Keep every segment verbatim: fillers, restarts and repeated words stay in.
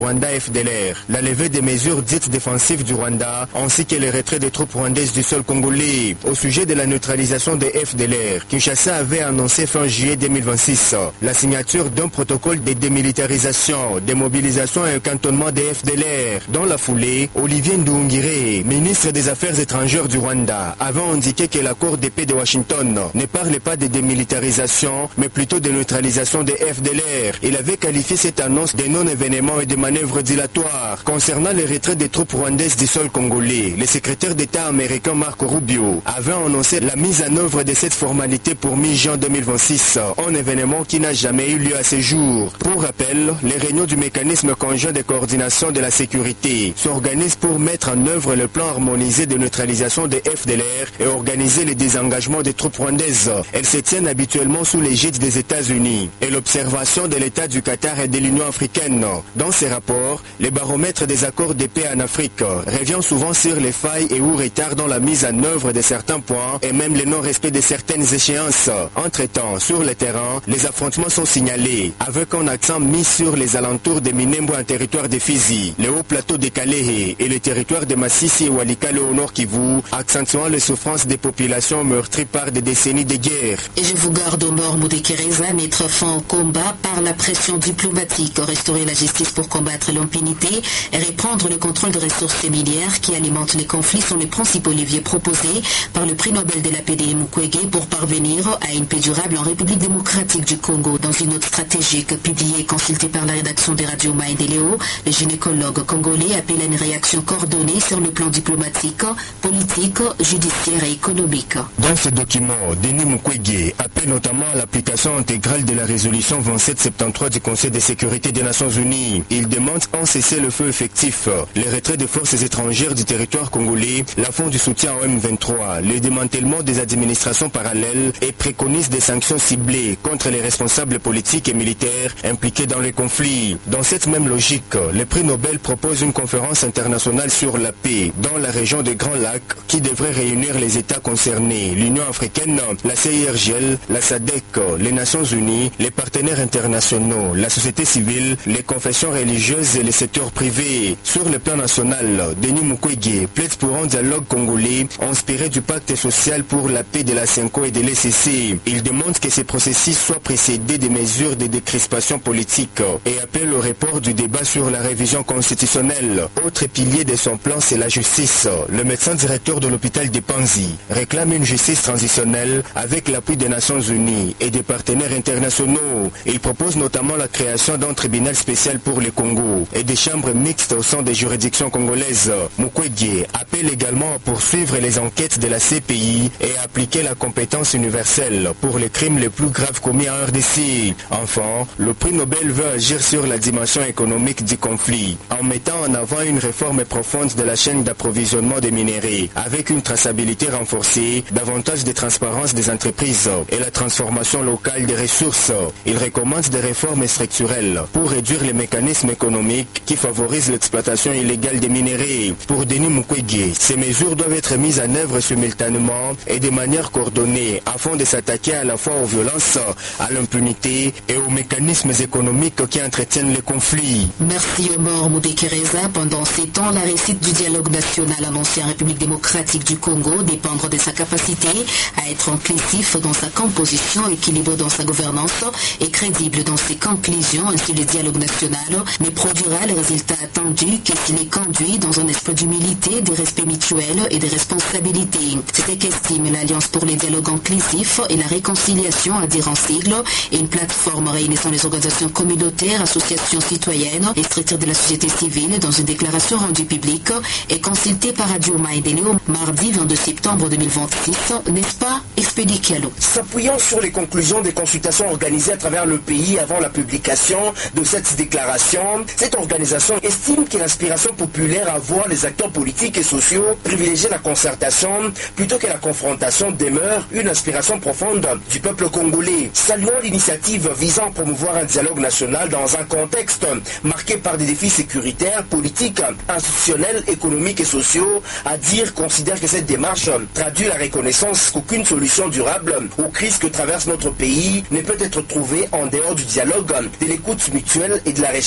Rwanda F D L R, la levée des mesures dites défensives du Rwanda, ainsi que le retrait des troupes rwandaises du sol congolais. Au sujet de la neutralisation des F D L R, Kinshasa avait annoncé fin juillet deux mille vingt-six la signature d'un protocole de démilitarisation, démobilisation et cantonnement des F D L R. Dans la foulée, Olivier Nduhungirehe, ministre des Affaires étrangères du Rwanda, avait indiqué que l'accord de paix de Washington ne parlait pas de démilitarisation, mais plutôt de neutralisation des F D L R. Il avait qualifié cette annonce de non-événement et de manœuvre dilatoire. Concernant le retrait des troupes rwandaises du sol congolais, le secrétaire d'État américain Marco Rubio avait annoncé la mise en œuvre de cette formalité pour mi-juin deux mille vingt-six, un événement qui n'a jamais eu lieu à ce jour. Pour rappel, les réunions du mécanisme conjoint de coordination de la sécurité s'organisent pour mettre en œuvre le plan harmonisé de neutralisation des F D L R et organiser le désengagement des troupes rwandaises. Elles se tiennent habituellement sous l'égide des États-Unis et l'observation de l'État du Qatar et de l'Union africaine. Dans ces rapports, le baromètre des accords de paix en Afrique revient souvent sur les failles et ou retards dans la mise en œuvre de certains points et même le non-respect de certaines échéances. Entre-temps, sur le terrain, les affrontements sont signalés, avec un accent mis sur les alentours de Minembwe en territoire de Fizi, le haut plateau de Kalehe et le territoire de Masisi et Walikale au nord Kivu, accentuant les souffrances des populations meurtries par des décennies de guerre. Et je vous garde au nord, Moudekereza, mettre fin au combat par la pression diplomatique, restaurer la justice pour combattre l'impunité et reprendre le contrôle de ressources minières qui alimentent les conflits sont les principaux leviers proposés par le prix Nobel de la paix de Mukwege pour parvenir à une paix durable en République démocratique du Congo. Dans une note stratégique publiée et consultée par la rédaction de Radio Maendeleo, le gynécologue congolais appelle à une réaction coordonnée sur le plan diplomatique, politique, judiciaire et économique. Dans ce document, Denis Mukwege appelle notamment à l'application intégrale de la résolution vingt-sept soixante-treize du Conseil de sécurité des Nations Unies. Il demande un cessez-le-feu effectif, le retrait des forces étrangères du territoire congolais, la fin du soutien au M vingt-trois, le démantèlement des administrations parallèles et préconise des sanctions ciblées contre les responsables politiques et militaires impliqués dans les conflits. Dans cette même logique, le prix Nobel propose une conférence internationale sur la paix dans la région des Grands Lacs qui devrait réunir les États concernés, l'Union africaine, la C I R G L, la S A D C, les Nations Unies, les partenaires internationaux, la société civile, les confessions religieuses et les secteurs privés. Sur le plan national, Denis Mukwege plaide pour un dialogue congolais inspiré du pacte social pour la paix de la CENCO et de l'E C C. Il demande que ces processus soient précédés des mesures de décrispation politique et appelle au report du débat sur la révision constitutionnelle. Autre pilier de son plan, c'est la justice. Le médecin directeur de l'hôpital de Panzi réclame une justice transitionnelle avec l'appui des Nations Unies et des partenaires internationaux. Il propose notamment la création d'un tribunal spécial pour le Congo et des chambres mixtes au sein des juridictions congolaises. Mukwege appelle également à poursuivre les enquêtes de la C P I et à appliquer la compétence universelle pour les crimes les plus graves commis en R D C. Enfin, le prix Nobel veut agir sur la dimension économique du conflit en mettant en avant une réforme profonde de la chaîne d'approvisionnement des minéraux avec une traçabilité renforcée, davantage de transparence des entreprises et la transformation locale des ressources. Il recommande des réformes structurelles pour réduire les mécanismes économiques qui favorisent l'exploitation illégale des minéraux. Pour Denis Mukwege, ces mesures doivent être mises en œuvre simultanément et de manière coordonnée afin de s'attaquer à la fois aux violences, à l'impunité et aux mécanismes économiques qui entretiennent les conflits. Merci Omar Moudekereza. Pendant ces temps, la réussite du dialogue national annoncé en République démocratique du Congo dépendra de sa capacité à être inclusif dans sa composition, équilibré dans sa gouvernance et crédible dans ses conclusions. Ainsi, le dialogue national ne produira les résultats attendus que s'il est conduit dans un esprit d'humilité, de respect mutuel et de responsabilité. C'est ce qu'estime l'Alliance pour les dialogues inclusifs et la réconciliation, à dire en sigle, et une plateforme réunissant les organisations communautaires, associations citoyennes et structures de la société civile dans une déclaration rendue publique et consultée par Radio Maendeleo mardi vingt-deux septembre deux mille vingt-six, n'est-ce pas, Expédie Kialo? S'appuyant sur les conclusions des consultations organisées à travers le pays avant la publication de cette déclaration, cette organisation estime que l'inspiration populaire à voir les acteurs politiques et sociaux privilégier la concertation plutôt que la confrontation demeure une inspiration profonde du peuple congolais. Saluons l'initiative visant à promouvoir un dialogue national dans un contexte marqué par des défis sécuritaires, politiques, institutionnels, économiques et sociaux, à dire considère que cette démarche traduit la reconnaissance qu'aucune solution durable aux crises que traverse notre pays ne peut être trouvée en dehors du dialogue, de l'écoute mutuelle et de la recherche du consensus.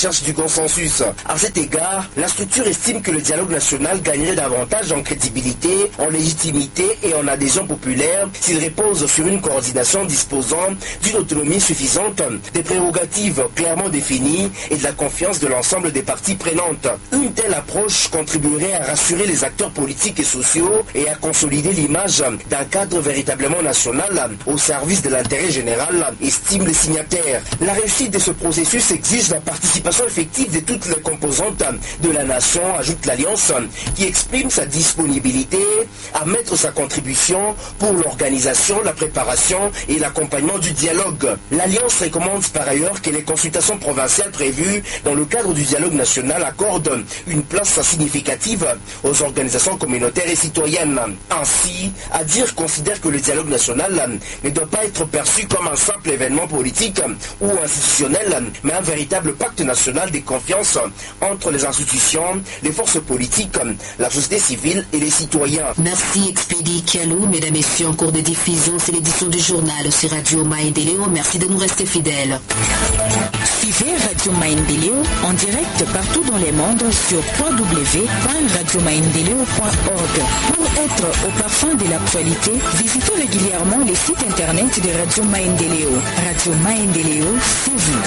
consensus. À cet égard, la structure estime que le dialogue national gagnerait davantage en crédibilité, en légitimité et en adhésion populaire s'il repose sur une coordination disposant d'une autonomie suffisante, des prérogatives clairement définies et de la confiance de l'ensemble des parties prenantes. Une telle approche contribuerait à rassurer les acteurs politiques et sociaux et à consolider l'image d'un cadre véritablement national au service de l'intérêt général, estiment les signataires. La réussite de ce processus exige la participation effective de toutes les composantes de la nation, ajoute l'Alliance, qui exprime sa disponibilité à mettre sa contribution pour l'organisation, la préparation et l'accompagnement du dialogue. L'Alliance recommande par ailleurs que les consultations provinciales prévues dans le cadre du dialogue national accordent une place significative aux organisations communautaires et citoyennes. Ainsi, Adir considère que le dialogue national ne doit pas être perçu comme un simple événement politique ou institutionnel, mais un véritable pacte national de confiance entre les institutions, les forces politiques, la société civile et les citoyens. Merci Expédie Kialou. Mesdames et messieurs, en cours de diffusion, c'est l'édition du journal sur Radio Maendeleo. Merci de nous rester fidèles. Suivez Radio Maendeleo en direct partout dans le monde sur w w w point radio maendeleo point org. Pour être au parfum de l'actualité, visitez régulièrement les sites internet de Radio Maendeleo. Radio Maendeleo, c'est vous.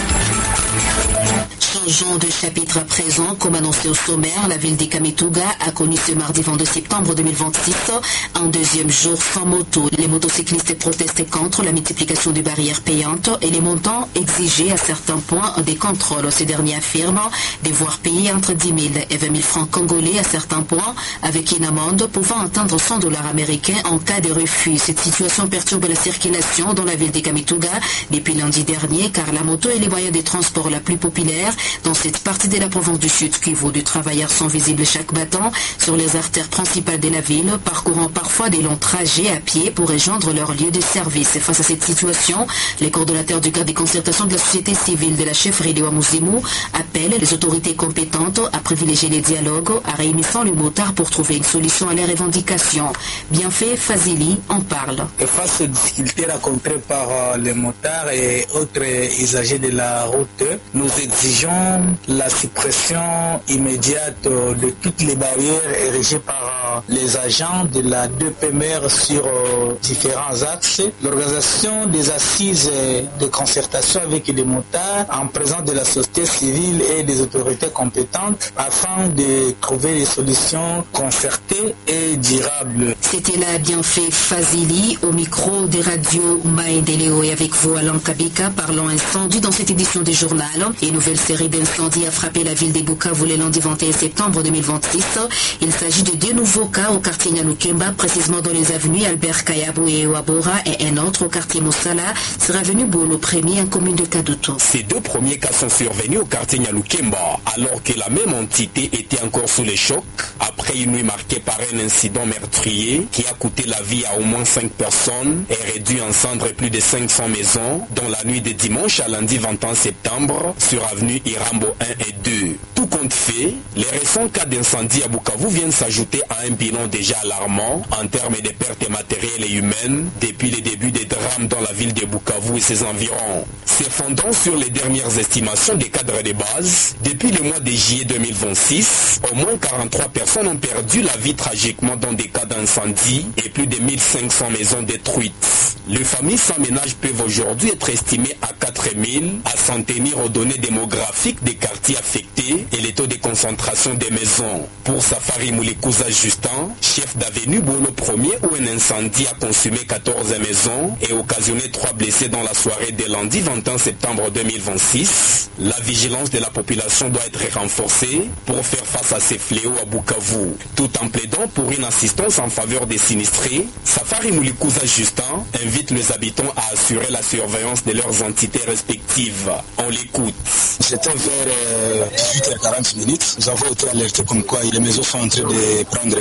Changeons de chapitre à présent. Comme annoncé au sommaire, la ville de Kamituga a connu ce mardi vingt-deux septembre deux mille vingt-six un deuxième jour sans moto. Les motocyclistes protestent contre la multiplication des barrières payantes et les montants exigés à certains points des contrôles. Ces derniers affirment devoir payer entre dix mille et vingt mille francs congolais à certains points, avec une amende pouvant atteindre cent dollars américains en cas de refus. Cette situation perturbe la circulation dans la ville de Kamituga depuis lundi dernier, car la moto est le moyen de transport la plus populaire dans cette partie de la province du Sud Kivu. Des travailleurs sont visibles chaque matin sur les artères principales de la ville, parcourant parfois des longs trajets à pied pour rejoindre leur lieu de service. Et face à cette situation, les coordonnateurs du cadre de concertation de la société civile de la chefferie de Wamuzimu appellent les autorités compétentes à privilégier les dialogues, à réunissant les motards pour trouver une solution à leurs revendications. Bienfait Fazili en parle. Et face aux difficultés rencontrées par les motards et autres usagers de la route, nous exigeons la suppression immédiate de toutes les barrières érigées par les agents de la D P M R sur différents axes. L'organisation des assises de concertation avec les motards en présence de la société civile et des autorités compétentes afin de trouver des solutions concertées et durables. C'était là Bienfait Fazili au micro des radios Maendeleo et avec vous Alain Kabika parlant incendie dans cette édition du journal. Une nouvelle série d'incendies a frappé la ville de Bukavu le lundi vingt et un septembre deux mille vingt-six. Il s'agit de deux nouveaux cas au quartier Nyalukemba, précisément dans les avenues Albert Kayabou et Wabora, et un autre au quartier Moussala, sera venu Bolo premier en commune de Kadutu. Ces deux premiers cas sont survenus au quartier Nyalukemba, alors que la même entité était encore sous les chocs, après une nuit marquée par un incident meurtrier qui a coûté la vie à au moins cinq personnes et réduit en cendres plus de cinq cents maisons, dans la nuit de dimanche à lundi vingt et un septembre, sur avenue Irambo un et deux. Tout compte fait, les récents cas d'incendie à Bukavu viennent s'ajouter à un bilan déjà alarmant en termes de pertes matérielles et humaines depuis le début des drames dans la ville de Bukavu et ses environs. Se fondant sur les dernières estimations des cadres de base, depuis le mois de juillet deux mille vingt-six, au moins quarante-trois personnes ont perdu la vie tragiquement dans des cas d'incendie et plus de mille cinq cents maisons détruites. Les familles sans ménage peuvent aujourd'hui être estimées à quatre mille, à s'en tenir aux données démographiques des quartiers affectés et les taux de concentration des maisons. Pour Safari Moulekouza Justin, chef d'avenue Bolo premier, où un incendie a consumé quatorze maisons et occasionné trois blessés dans la soirée de lundi vingt et un septembre deux mille vingt-six, la vigilance de la population doit être renforcée pour faire face à ces fléaux à Bukavu. Tout en plaidant pour une assistance en faveur des sinistrés, Safari Moulekouza Justin invite les habitants à assurer la surveillance de leurs entités respectives. On l'écoute. C'était vers euh, dix-huit heures quarante minutes. Nous avons été alertés comme quoi les maisons sont en train de prendre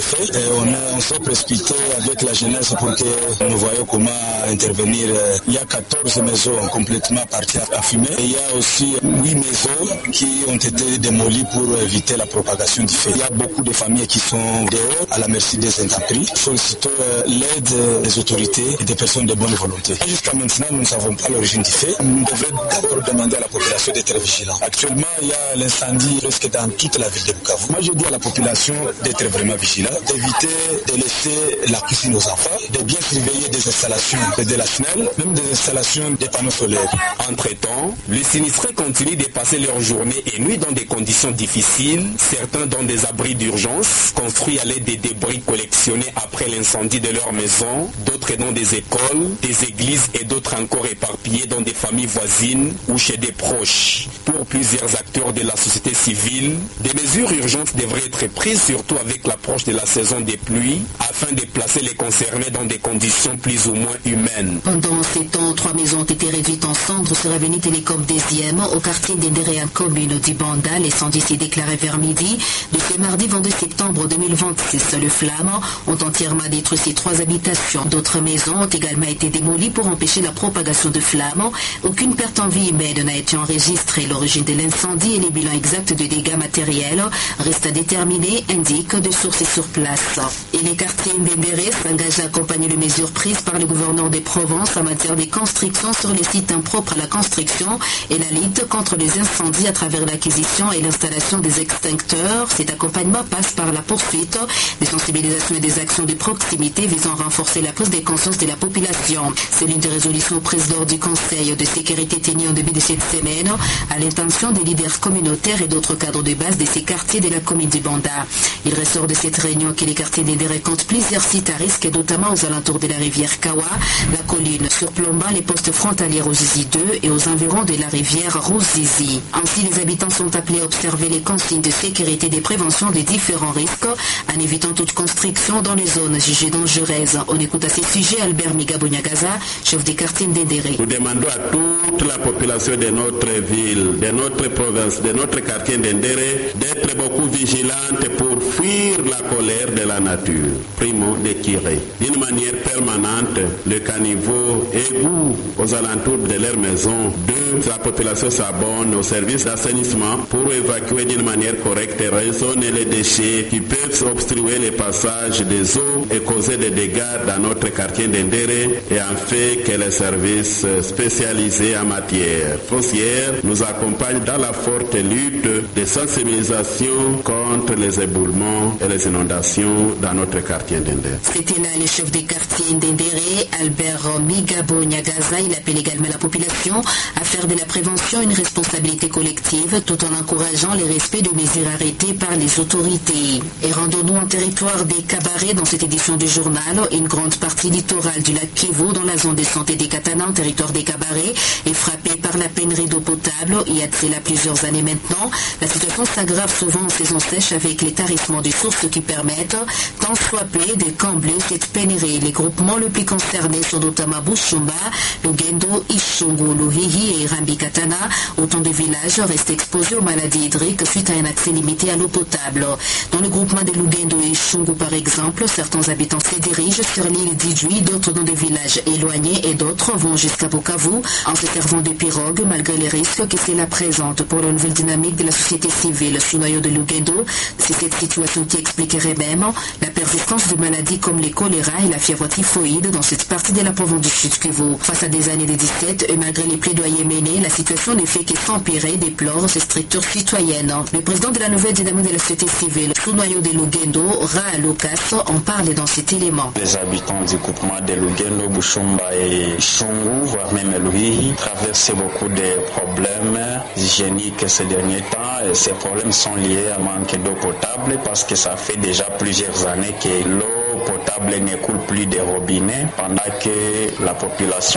faits. Et on, a, on s'est précipité avec la jeunesse pour que nous voyions comment intervenir. Il y a quatorze maisons complètement parties à fumer. Et il y a aussi huit maisons qui ont été démolies pour éviter la propagation du feu. Il y a beaucoup de familles qui sont dehors à la merci des intempéries. Sollicitons l'aide des autorités et des personnes de bonne volonté. Jusqu'à maintenant, nous ne savons pas l'origine du feu. Nous devrions d'abord demander à la population d'être vigilante. Actuellement, il y a l'incendie presque dans toute la ville de Bukavu. Moi, je dis à la population d'être vraiment vigilante, d'éviter de laisser la cuisine aux enfants, de bien surveiller des installations de la S N E L, même des installations des panneaux solaires. Entre-temps, les sinistrés continuent de passer leur journée et nuit dans des conditions difficiles, certains dans des abris d'urgence, construits à l'aide des débris collectionnés après l'incendie de leur maison, d'autres dans des écoles, des églises et d'autres encore éparpillés dans des familles voisines ou chez des proches. Pour plusieurs acteurs de la société civile, des mesures urgentes devraient être prises, surtout avec l'approche de la saison des pluies, afin de placer les concernés dans des conditions plus ou moins humaines. Pendant ces temps, trois maisons ont été réduites en cendres sur l'avenue Télécom deuxième au quartier d'Endéré en commune du Banda. L'incendie s'est déclaré vers midi de ce mardi vingt-deux septembre deux mille vingt-six. Les flammes ont entièrement détruit ces trois habitations. D'autres maisons ont également été démolies pour empêcher la propagation de flammes. Aucune perte en vie humaine n'a été enregistrée. L'origine de l'incendie et les bilans exacts de dégâts matériels restent à déterminer, indiquent des sources sur place. Et les quartiers d'Endéré s'engagent à accompagner les mesures prises par le gouverneur des Provinces en matière de construction sur les sites impropres à la construction et la lutte contre les incendies à travers l'acquisition et l'installation des extincteurs. Cet accompagnement passe par la poursuite des sensibilisations et des actions de proximité visant à renforcer la prise de conscience de la population. C'est l'une des résolutions prises lors du Conseil de sécurité tenu en début de cette semaine à l'intention des leaders communautaires et d'autres cadres de base de ces quartiers de la commune du Banda. Il ressort de cette réunion que les quartiers d'Endéré comptent plusieurs sites à risque, notamment aux alentours de la rivière Kawa, la colline surplombant les postes frontaliers aux Zizi deux et aux environs de la rivière Ruzizi. Ainsi, les habitants sont appelés à observer les consignes de sécurité et de prévention des différents risques en évitant toute construction dans les zones jugées dangereuses. On écoute à ces sujets Albert Migabonyagaza, chef des quartiers d'Endéré. Nous demandons à toute la population de notre ville, de notre province, de notre quartier d'Endéré d'être beaucoup vigilante pour fuir la colère de la nature. Primo, de tirer d'une manière permanente le caniveau égout aux alentours de leur maison. Deux, la population s'abonne aux services d'assainissement pour évacuer d'une manière correcte et raisonner les déchets qui peuvent obstruer le passage des eaux et causer des dégâts dans notre quartier d'Endéré, et en fait que les services spécialisés en matière foncière nous accompagnent dans la forte lutte de sensibilisation contre les éboulements et les inondations dans notre quartier d'Endéré. C'était là le chef des quartiers d'Endéré, Albert Migabonyagaza. Il appelle également la population à faire de la prévention une responsabilité collective tout en encourageant le respect des mesures arrêtées par les autorités. Et rendons-nous en territoire des Cabarets dans cette édition du journal. Une grande partie littorale du lac Kivu dans la zone de santé des Katana, en territoire des Cabarets, est frappée par la pénurie d'eau potable. Il y a de cela plusieurs années maintenant. La situation s'aggrave souvent en saison sèche avec les tarissements des sources qui permettent, tant soit peu, de combler cette pénurie. Les groupements les plus concernés sont notamment Bushumba, Lugendo, Ishungu, Luhihi et Rambi Katana. Autant de villages restent exposés aux maladies hydriques suite à un accès limité à l'eau potable. Dans le groupement de Lugendo et Ishungu, par exemple, certains habitants se dirigent sur l'île d'Idjui, d'autres dans des villages éloignés et d'autres vont jusqu'à Bukavu en se servant de pirogues malgré les risques que cela présente pour la nouvelle dynamique de la société civile. Sous noyau de Lugendo, c'est cette situation qui expliquerait même la persistance de maladies comme les choléra et la fièvre typhoïde dans cette partie de la province du Sud Kivu. Face à des années de dix-sept et malgré les plaidoyers menés, la situation ne fait que s'empirer, déplore ces structures citoyennes. Le président de la nouvelle dynamique de la société civile, sous noyau de Lugendo, Ra Lucas, en parle dans cet élément. Les habitants du groupement de Lugendo, Bushumba et Shungu, voire même Luhihi, traversent beaucoup de problèmes hygiéniques ces derniers temps. Et ces problèmes sont liés à manque d'eau potable parce que ça fait déjà plusieurs années que l'eau potable ne coule plus des robinets pendant que la population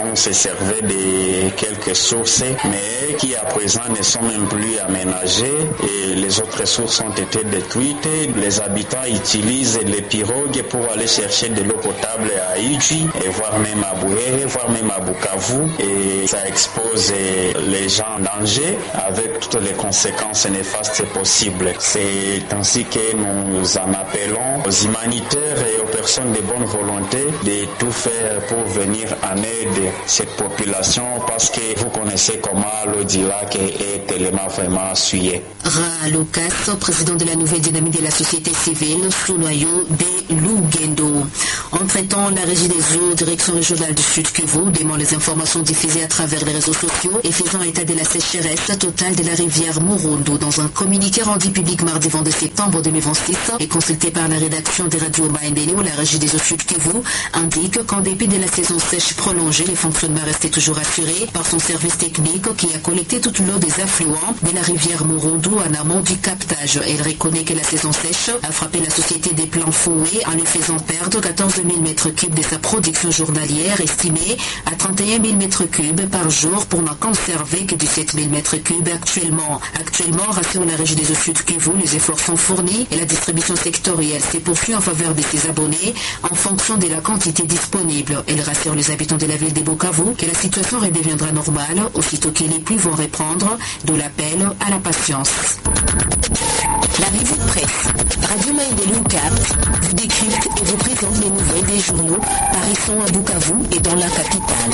on se servait de quelques sources, mais qui à présent ne sont même plus aménagées et les autres sources ont été détruites. Les habitants utilisent les pirogues pour aller chercher de l'eau potable à Ijwi et voire même à Bouéré, voire même à Bukavu, et ça expose les gens en danger avec toutes les conséquences néfastes possibles. C'est ainsi que nous en appelons aux humanitaires et aux personnes de bonne volonté de tout faire pour venir en aide cette population parce que vous connaissez comment l'eau du lac est tellement vraiment souillée. Ra Lucas, président de la nouvelle dynamique de la société civile, sous noyau de Lugendo. Entre-temps, la régie des eaux, direction régionale du Sud Kivu, dément les informations diffusées à travers les réseaux sociaux et faisant état de la sécheresse totale de la rivière Murundo. Dans un communiqué rendu public mardi vingt-deux septembre deux mille vingt-six et consulté par la rédaction des radios Maendeleo, la régie des eaux Sud Kivu indique qu'en dépit de la saison sèche prolongée, les fonctionnements restaient toujours assurés par son service technique qui a collecté toute l'eau des affluents de la rivière Murundo en amont du captage. Elle reconnaît que la saison sèche a frappé la société des plans Foué en lui faisant perdre quatorze mille mètres cubes de sa production journalière estimée à trente et un mille mètres cubes par jour pour n'en conserver que dix-sept mille mètres cubes actuellement. Actuellement, rassure la régie des eaux Sud Kivu, les efforts sont fournis et la distribution sectorielle s'est poursuivie en faveur de ses abonnés en fonction de la quantité disponible. Elle rassure les habitants de la ville de Bukavu que la situation redeviendra normale aussitôt que les pluies vont reprendre, d'où l'appel à la patience. La revue de presse. Radio Maendeleo Cap vous décrypte et vous présente les nouvelles des journaux paraissant à Bukavu et dans la capitale.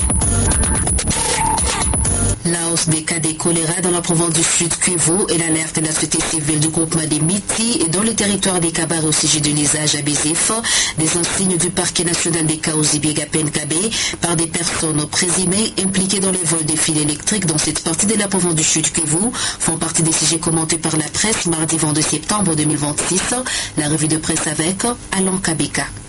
La hausse des cas de choléra dans la province du Sud Kivu et l'alerte de la société civile du groupement des Miti et dans le territoire des Kabar au sujet de l'usage abusif des insignes du parquet national des Kaouzi-Biega-Penkabe par des personnes présumées impliquées dans les vols des fils électriques dans cette partie de la province du Sud Kivu font partie des sujets commentés par la presse mardi vingt-deux septembre deux mille vingt-six. La revue de presse avec Alain Kabeka.